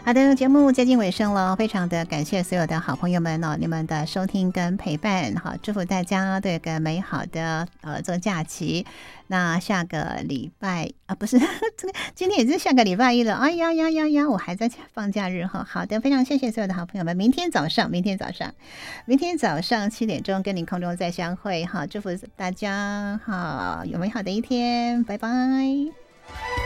好的，节目接近尾声了，非常的感谢所有的好朋友们哦，你们的收听跟陪伴，好，祝福大家都有个美好的这个假期。那下个礼拜啊，不是这个，今天也是下个礼拜一了，哎呀呀呀呀，我还在放假日哈。好的，非常谢谢所有的好朋友们，明天早上7点钟跟您空中再相会哈，祝福大家好，有美好的一天，拜拜。